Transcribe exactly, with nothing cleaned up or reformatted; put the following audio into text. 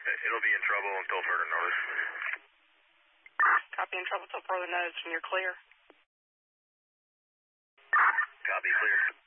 It'll be in trouble until further notice. Copy, in trouble until further notice, and you're clear. Copy, clear.